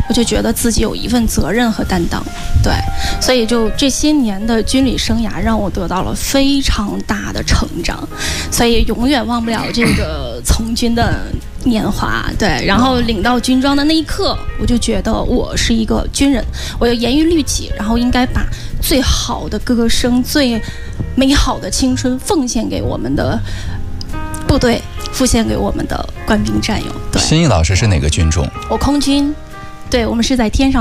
我就觉得自己有一份责任和担当。对，所以就这些年的军旅生涯让我得到了非常大的成长，所以永远忘不了这个从军的年华。对，然后领到军装的那一刻，我就觉得我是一个军人，我有严于律己，然后应该把最好的歌声、最美好的青春奉献给我们的部队，奉献给我们的官兵战友。对， 心怡老师是哪个军种？ 我空军，对，我们是在天上。